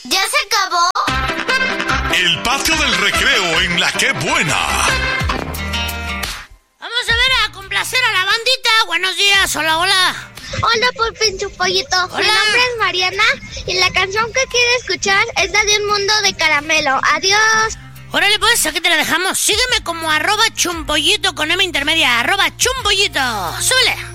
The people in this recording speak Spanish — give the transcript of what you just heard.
¿Ya se acabó? El patio del recreo en La Qué Buena. Vamos a ver, a complacer a la bandita. Buenos días, hola, hola. Hola, Pulpincho Pollito. Hola. Mi nombre es Mariana y la canción que quiero escuchar es la de Un Mundo de Caramelo. Adiós. Órale pues, aquí te la dejamos. Sígueme como @chumpollito con M intermedia, @chumpollito. Súbele.